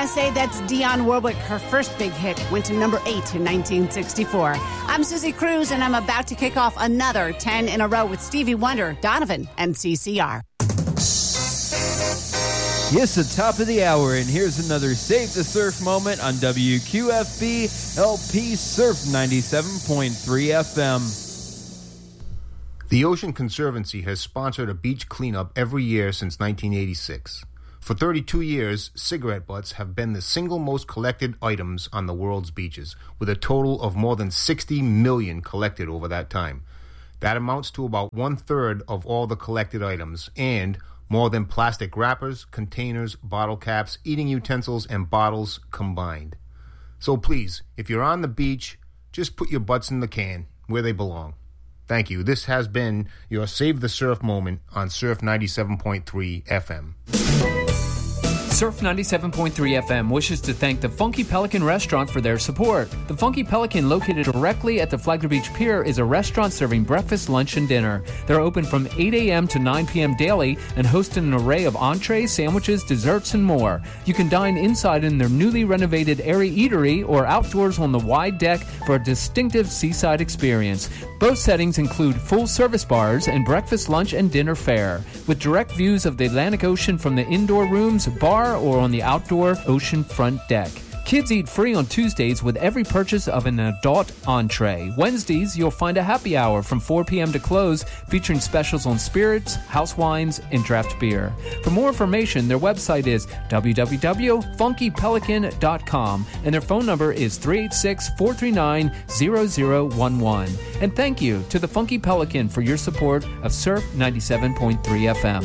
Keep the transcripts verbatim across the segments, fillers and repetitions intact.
Yes, the top of the hour, and here's another Save the Surf moment on W Q F B L P Surf ninety-seven point three F M. The Ocean Conservancy has sponsored a beach cleanup every year since nineteen eighty-six. For thirty-two years, cigarette butts have been the single most collected items on the world's beaches, with a total of more than sixty million collected over that time. That amounts to about one-third of all the collected items, and more than plastic wrappers, containers, bottle caps, eating utensils, and bottles combined. So please, if you're on the beach, just put your butts in the can where they belong. Thank you. This has been your Save the Surf moment on Surf ninety-seven point three F M. Surf ninety-seven point three F M wishes to thank the Funky Pelican Restaurant for their support. The Funky Pelican, located directly at the Flagler Beach Pier, is a restaurant serving breakfast, lunch, and dinner. They're open from eight a.m. to nine p.m. daily and host an array of entrees, sandwiches, desserts, and more. You can dine inside in their newly renovated airy eatery or outdoors on the wide deck for a distinctive seaside experience. Both settings include full-service bars and breakfast, lunch, and dinner fare, with direct views of the Atlantic Ocean from the indoor rooms, bar, or on the outdoor ocean front deck. Kids eat free on Tuesdays with every purchase of an adult entree. Wednesdays, you'll find a happy hour from four p.m. to close, featuring specials on spirits, house wines, and draft beer. For more information, their website is w w w dot funky pelican dot com, and their phone number is three eight six, four three nine, zero zero one one. And thank you to the Funky Pelican for your support of Surf ninety-seven point three F M.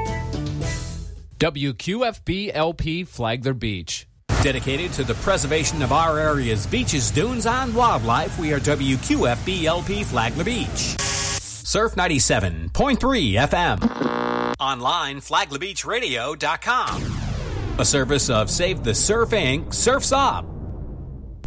W Q F B L P Flagler Beach. Dedicated to the preservation of our area's beaches, dunes, and wildlife, we are W Q F B L P Flagler Beach. Surf ninety-seven point three F M. Online, flagler beach radio dot com. A service of Save the Surf Incorporated. Surf's Up.